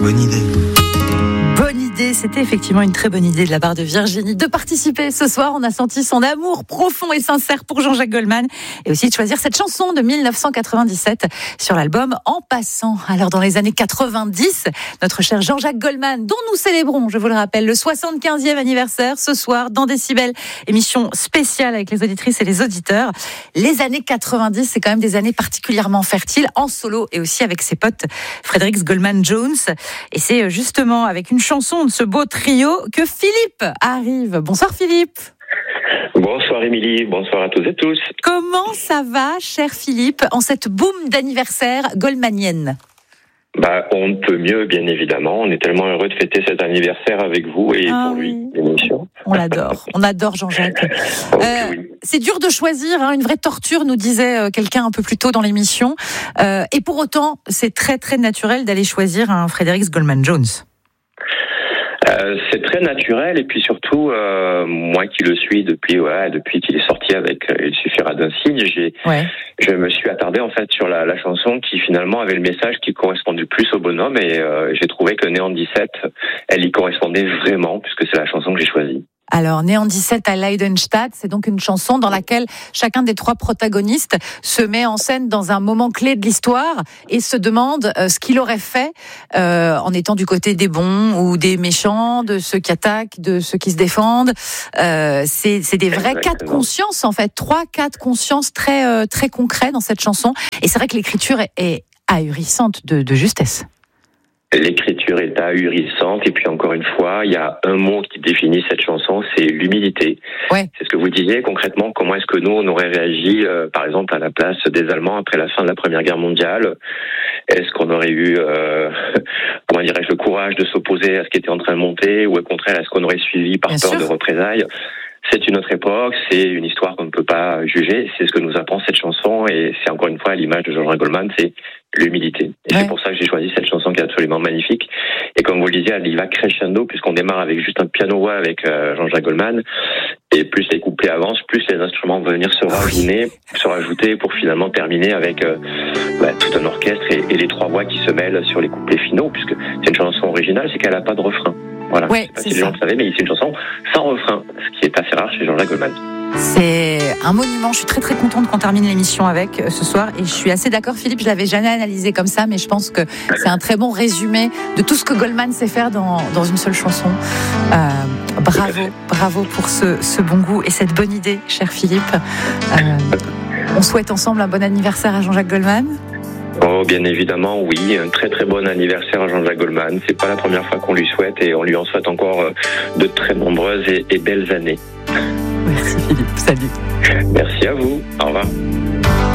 Bonne idée. Bonne idée, c'était effectivement une très bonne idée de la part de Virginie de participer ce soir. On a senti son amour profond et sincère pour Jean-Jacques Goldman et aussi de choisir cette chanson de 1997 sur l'album En passant. Alors dans les années 90, notre cher Jean-Jacques Goldman, dont nous célébrons, je vous le rappelle, le 75e anniversaire ce soir dans Décibel, émission spéciale avec les auditrices et les auditeurs. Les années 90, c'est quand même des années particulièrement fertiles en solo et aussi avec ses potes Fredericks Goldman Jones. Et c'est justement avec une chanson de ce beau trio que Philippe arrive. Bonsoir Philippe. Bonsoir Émilie, bonsoir à tous et tous. Comment ça va, cher Philippe, en cette boum d'anniversaire goldmanienne ? On ne peut mieux, bien évidemment. On est tellement heureux de fêter cet anniversaire avec vous et pour lui, l'émission. On l'adore, on adore Jean-Jacques. Oui. C'est dur de choisir, une vraie torture, nous disait quelqu'un un peu plus tôt dans l'émission. Et pour autant, c'est très très naturel d'aller choisir un Fredericks Goldman Jones. C'est très naturel et puis surtout moi qui le suis depuis qu'il est sorti avec Il suffira d'un signe, je me suis attardé en fait sur la chanson qui finalement avait le message qui correspondait plus au bonhomme et j'ai trouvé que Néant 17 elle y correspondait vraiment puisque c'est la chanson que j'ai choisie. Alors, Néant 17 à Leidenstadt, c'est donc une chanson dans laquelle chacun des trois protagonistes se met en scène dans un moment clé de l'histoire et se demande ce qu'il aurait fait en étant du côté des bons ou des méchants, de ceux qui attaquent, de ceux qui se défendent. C'est des vrais cas de conscience, en fait. 3 cas de conscience très, très concrets dans cette chanson. Et c'est vrai que l'écriture est ahurissante de justesse. L'écriture est ahurissante et puis encore une fois, il y a un mot qui définit cette chanson, c'est l'humilité. Ouais. C'est ce que vous disiez concrètement, comment est-ce que nous on aurait réagi par exemple à la place des Allemands après la fin de la Première Guerre mondiale. Est-ce qu'on aurait eu le courage de s'opposer à ce qui était en train de monter ou au contraire est-ce qu'on aurait suivi par peur de représailles? C'est une autre époque, c'est une histoire qu'on ne peut pas juger, c'est ce que nous apprend cette chanson et c'est encore une fois à l'image de Jean-Jacques Goldman, c'est l'humilité. Et c'est pour ça que j'ai choisi cette chanson qui est absolument magnifique. Et comme vous le disiez, elle y va crescendo puisqu'on démarre avec juste un piano-voix avec Jean-Jacques Goldman et plus les couplets avancent, plus les instruments vont venir se rajouter pour finalement terminer avec tout un orchestre et les 3 voix qui se mêlent sur les couplets finaux puisque c'est une chanson originale, c'est qu'elle n'a pas de refrain. Voilà, je ne sais pas si les gens le savaient, mais c'est une chanson sans refrain, ce qui est assez rare chez Jean-Jacques Goldman. C'est un monument, je suis très très contente qu'on termine l'émission avec ce soir et je suis assez d'accord Philippe, je l'avais jamais analysé comme ça mais je pense que c'est un très bon résumé de tout ce que Goldman sait faire dans une seule chanson. Bravo pour ce bon goût et cette bonne idée, cher Philippe. On souhaite ensemble un bon anniversaire à Jean-Jacques Goldman. Oh, bien évidemment, oui. Un très très bon anniversaire à Jean-Jacques Goldman. C'est pas la première fois qu'on lui souhaite et on lui en souhaite encore de très nombreuses et belles années. Merci Philippe, salut. Merci à vous, au revoir.